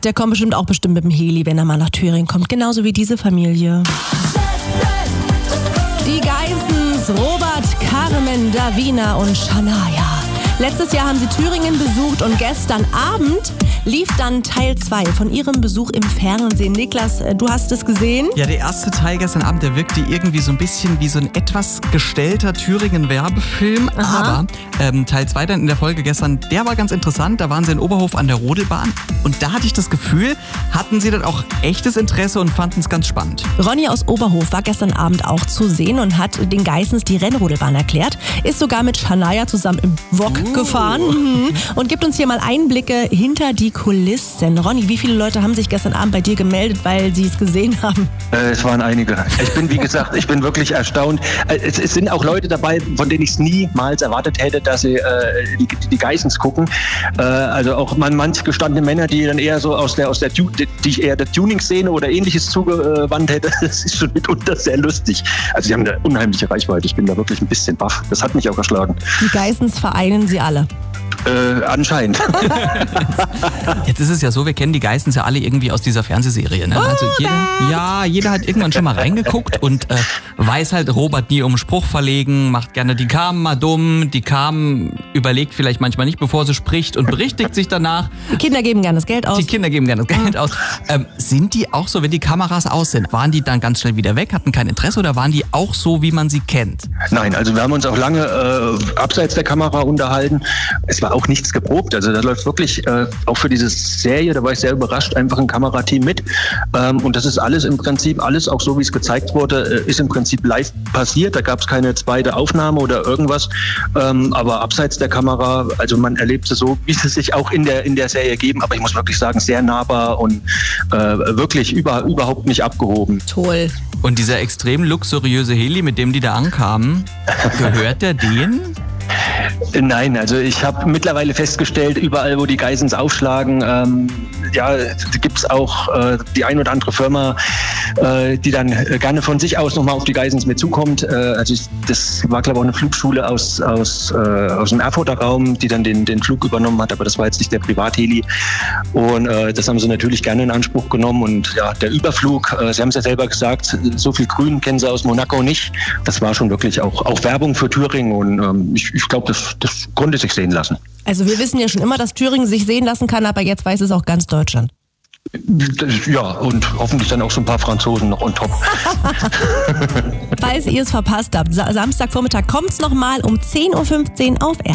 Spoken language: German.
Der kommt bestimmt mit dem Heli, wenn er mal nach Thüringen kommt. Genauso wie diese Familie. Die Geissens, Robert, Carmen, Davina und Shania. Letztes Jahr haben sie Thüringen besucht und gestern Abend lief dann Teil 2 von ihrem Besuch im Fernsehen. Niklas, du hast es gesehen? Ja, der erste Teil gestern Abend, der wirkte irgendwie so ein bisschen wie so ein etwas gestellter Thüringen-Werbefilm. Aber Teil 2 dann in der Folge gestern, der war ganz interessant. Da waren sie in Oberhof an der Rodelbahn und da hatte ich das Gefühl, hatten sie dann auch echtes Interesse und fanden es ganz spannend. Ronny aus Oberhof war gestern Abend auch zu sehen und hat den Geissens die Rennrodelbahn erklärt. Ist sogar mit Shania zusammen im Wok gefahren und gibt uns hier mal Einblicke hinter die Kulissen. Ronny, wie viele Leute haben sich gestern Abend bei dir gemeldet, weil sie es gesehen haben? Es waren einige. Ich bin, wie gesagt, wirklich erstaunt. Es sind auch Leute dabei, von denen ich es niemals erwartet hätte, dass sie die Geissens gucken. Also auch manche gestandene Männer, die dann eher so die ich eher der Tuning-Szene oder Ähnliches zugewandt hätte. Das ist schon mitunter sehr lustig. Also sie haben eine unheimliche Reichweite. Ich bin da wirklich ein bisschen baff. Das hat mich auch erschlagen. Die Geissens vereinen sie alle. Anscheinend. Jetzt ist es ja so, wir kennen die Geissens ja alle irgendwie aus dieser Fernsehserie. Ne? Also jeder hat irgendwann schon mal reingeguckt und weiß halt, Robert nie um Spruch verlegen, macht gerne die Carmen mal dumm. Die Carmen überlegt vielleicht manchmal nicht, bevor sie spricht und berichtigt sich danach. Die Kinder geben gerne das Geld aus. Sind die auch so, wenn die Kameras aus sind, waren die dann ganz schnell wieder weg, hatten kein Interesse oder waren die auch so, wie man sie kennt? Nein, also wir haben uns auch lange abseits der Kamera unterhalten. Es war auch nichts geprobt. Also da läuft wirklich auch für diese Serie, da war ich sehr überrascht, einfach ein Kamerateam mit. Und das ist alles im Prinzip, alles auch so, wie es gezeigt wurde, ist im Prinzip live passiert. Da gab es keine zweite Aufnahme oder irgendwas. Aber abseits der Kamera, also man erlebt es so, wie es sich auch in der Serie geben. Aber ich muss wirklich sagen, sehr nahbar und wirklich überhaupt nicht abgehoben. Toll. Und dieser extrem luxuriöse Heli, mit dem die da ankamen, gehört der denen? Nein, also ich habe mittlerweile festgestellt, überall, wo die Geissens aufschlagen, gibt es auch die ein oder andere Firma, die dann gerne von sich aus nochmal auf die Geissens mit zukommt. Das war, glaube ich, auch eine Flugschule aus dem Erfurter Raum, die dann den Flug übernommen hat, aber das war jetzt nicht der Privatheli. Und das haben sie natürlich gerne in Anspruch genommen. Und ja, der Überflug, Sie haben es ja selber gesagt, so viel Grün kennen Sie aus Monaco nicht. Das war schon wirklich auch Werbung für Thüringen und ich glaube, das konnte sich sehen lassen. Also wir wissen ja schon immer, dass Thüringen sich sehen lassen kann, aber jetzt weiß es auch ganz Deutschland. Ja, und hoffentlich dann auch so ein paar Franzosen noch on top. Falls ihr es verpasst habt, Samstagvormittag kommt's nochmal um 10.15 Uhr auf